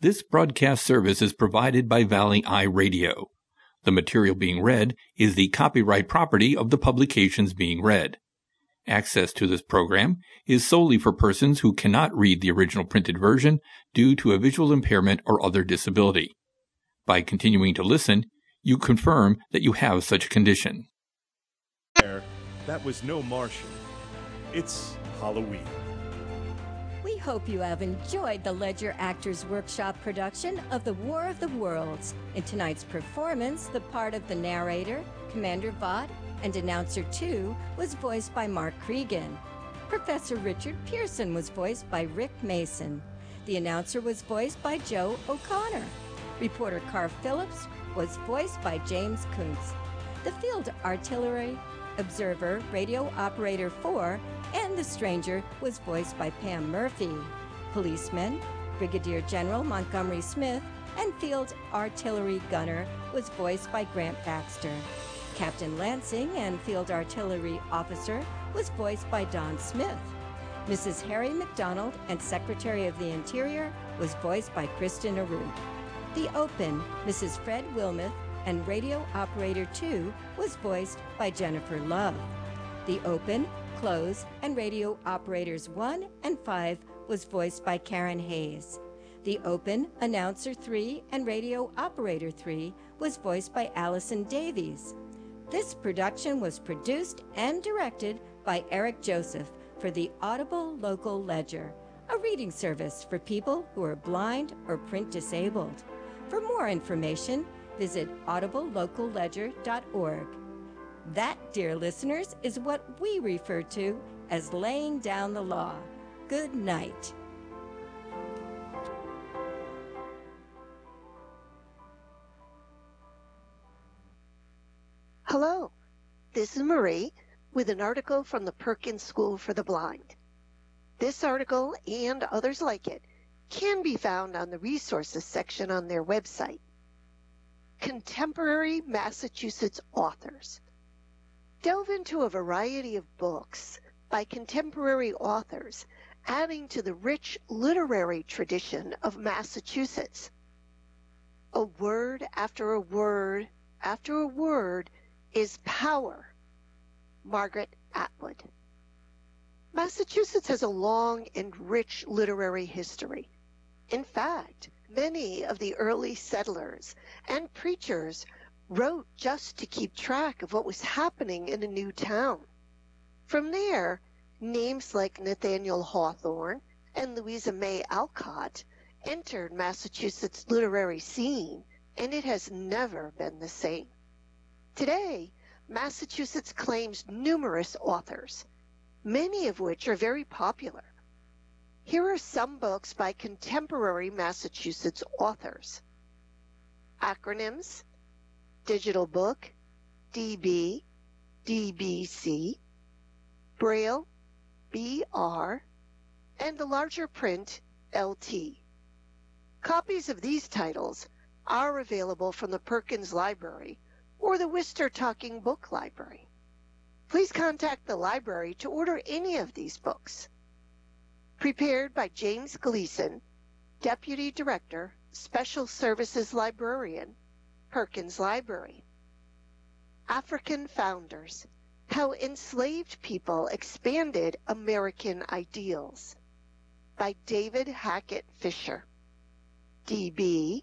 This broadcast service is provided by Valley Eye Radio. The material being read is the copyright property of the publications being read. Access to this program is solely for persons who cannot read the original printed version due to a visual impairment or other disability. By continuing to listen, you confirm that you have such a condition. That was no Martian. It's Halloween. We hope you have enjoyed the Ledger Actors Workshop production of The War of the Worlds. In tonight's performance, the part of the narrator, Commander Vought, and Announcer 2 was voiced by Mark Cregan. Professor Richard Pearson was voiced by Rick Mason. The announcer was voiced by Joe O'Connor. Reporter Carl Phillips was voiced by James Kuntz. The Field Artillery Observer, Radio Operator 4, and the Stranger was voiced by Pam Murphy. Policeman, Brigadier General Montgomery Smith, and Field Artillery Gunner was voiced by Grant Baxter. Captain Lansing and Field Artillery Officer was voiced by Don Smith. Mrs. Harry McDonald and Secretary of the Interior was voiced by Kristen Arup. The Open, Mrs. Fred Wilmoth, and Radio Operator 2 was voiced by Jennifer Love. The Open, Close, and Radio Operators 1 and 5 was voiced by Karen Hayes. The Open, Announcer 3, and Radio Operator 3 was voiced by Allison Davies. This production was produced and directed by Eric Joseph for the Audible Local Ledger, a reading service for people who are blind or print disabled. For more information, visit audiblelocalledger.org. That, dear listeners, is what we refer to as laying down the law. Good night. Hello, this is Marie with an article from the Perkins School for the Blind. This article and others like it can be found on the resources section on their website. Contemporary Massachusetts authors. Delve into a variety of books by contemporary authors, adding to the rich literary tradition of Massachusetts. A word after a word after a word is power. Margaret Atwood. Massachusetts has a long and rich literary history. In fact, many of the early settlers and preachers wrote just to keep track of what was happening in a new town. From there, names like Nathaniel Hawthorne and Louisa May Alcott entered Massachusetts' literary scene, and it has never been the same. Today, Massachusetts claims numerous authors, many of which are very popular. Here are some books by contemporary Massachusetts authors. Acronyms: Digital Book, DB, DBC, Braille, BR, and the larger print, LT. Copies of these titles are available from the Perkins Library or the Worcester Talking Book Library. Please contact the library to order any of these books. Prepared by James Gleason, Deputy Director, Special Services Librarian, Perkins Library. African Founders: How Enslaved People Expanded American Ideals, by David Hackett Fisher. DB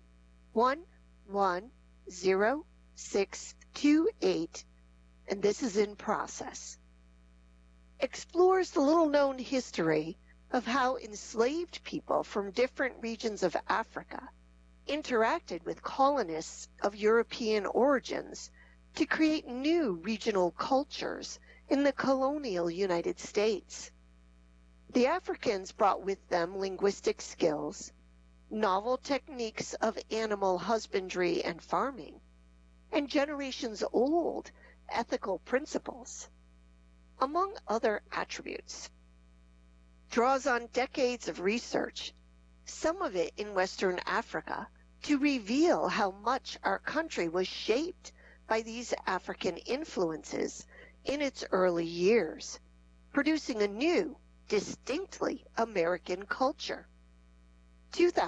110628, and this is in process. Explores the little-known history of how enslaved people from different regions of Africa interacted with colonists of European origins to create new regional cultures in the colonial United States. The Africans brought with them linguistic skills, novel techniques of animal husbandry and farming, and generations-old ethical principles, among other attributes. Draws on decades of research, some of it in Western Africa, to reveal how much our country was shaped by these African influences in its early years, producing a new, distinctly American culture. 2000